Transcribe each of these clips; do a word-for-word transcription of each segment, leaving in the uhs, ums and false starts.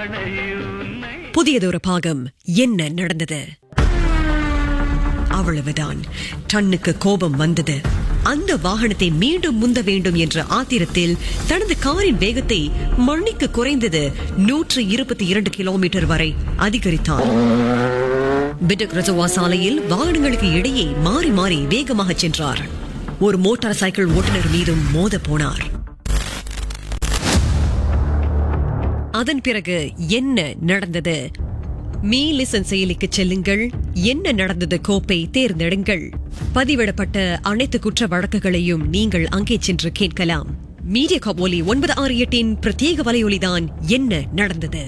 புதியதொரு பாகம். என்ன நடந்தது? அவ்வளவுதான். டன்னுக்கு கோபம் வந்தது. அந்த வாகனத்தை மீண்டும் முந்த வேண்டும் என்ற ஆத்திரத்தில் தனது காரின் வேகத்தை மணிக்கு குறைந்தது நூற்று இருபத்தி இரண்டு கிலோமீட்டர் வரை அதிகரித்தார். பிடக் ரஜவா சாலையில் வாகனங்களுக்கு இடையே மாறி மாறி வேகமாக சென்றார். ஒரு மோட்டார் சைக்கிள் ஓட்டுநர் மீதும் மோத போனார். அதன் பிறகு என்ன நடந்தது? மீ லிசன் செயலிக்கு செல்லுங்கள். என்ன நடந்தது கோப்பை தேர்ந்தெடுங்கள். பதிவிடப்பட்ட அனைத்து குற்ற வழக்குகளையும் நீங்கள் அங்கே சென்று கேட்கலாம். மீடியா காப் ஒலி ஒன்பது ஆறு எட்டின் பிரத்யேக வலையொலிதான் என்ன நடந்தது.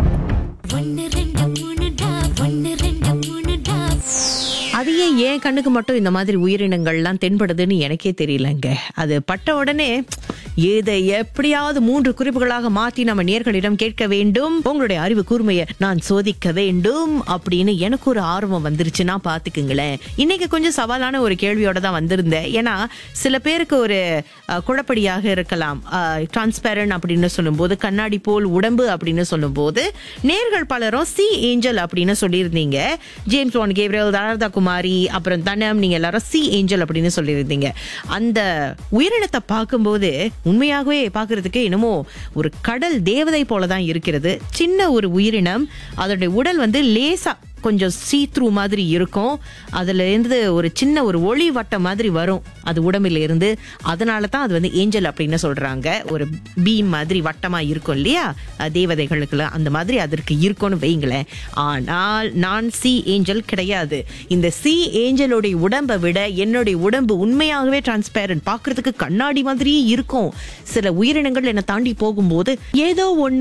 அதையே ஏன் கண்ணுக்கு மட்டும் இந்த மாதிரி உயிரினங்கள்லாம் தென்படுதுன்னு எனக்கே தெரியலங்க. அது பட்ட உடனே இதை எப்படியாவது மூன்று குறிப்புகளாக மாற்றி நம்ம நேர்களிடம் கேட்க வேண்டும். உங்களுடைய அறிவு கூர்மையை நான் சோதிக்க வேண்டும் அப்படின்னு எனக்கு ஒரு ஆர்வம் வந்துருச்சுன்னா பாத்துக்குங்களேன். இன்னைக்கு கொஞ்சம் சவாலான ஒரு கேள்வியோட தான் வந்திருந்தேன். ஏன்னா சில பேருக்கு ஒரு குழப்படியாக இருக்கலாம். டிரான்ஸ்பேரண்ட் அப்படின்னு சொல்லும் போது, கண்ணாடி போல் உடம்பு அப்படின்னு சொல்லும் போது, நேர்கள் பலரும் சி ஏஞ்சல் அப்படின்னு சொல்லியிருந்தீங்க. ஜேம்ஸ் வான் கேப்ரியல், தாரதா குமாரி, அப்புறம் தனம், நீங்க எல்லாரும் சி ஏஞ்சல் அப்படின்னு சொல்லியிருந்தீங்க. அந்த உயிரினத்தை பார்க்கும்போது உண்மையாகவே பார்க்கறதுக்கு என்னமோ ஒரு கடல் தேவதை போலதான் இருக்கிறது. சின்ன ஒரு உயிரினம். அதோட உடல் வந்து லேசா கொஞ்சம் சீ த்ரூ மாதிரி இருக்கும். அதுல இருந்து ஒரு சின்ன ஒரு ஒளி வட்டம் மாதிரி வரும் அது உடம்புல இருந்து. அதனால தான் அது வந்து ஏஞ்சல் அப்படின்னு சொல்றாங்க. ஒரு பீம் மாதிரி வட்டமா இருக்கும் இல்லையா தேவதைகளுக்குலாம், அந்த மாதிரி அதற்கு இருக்கும்னு வைங்களேன். ஆனால் நான் சி ஏஞ்சல் கிடையாது. இந்த சி ஏஞ்சலுடைய உடம்பை விட என்னுடைய உடம்பு உண்மையாகவே டிரான்ஸ்பேரண்ட், பார்க்கறதுக்கு கண்ணாடி மாதிரியே இருக்கும். சில உயிரினங்கள் என்னை தாண்டி போகும்போது ஏதோ ஒண்ணு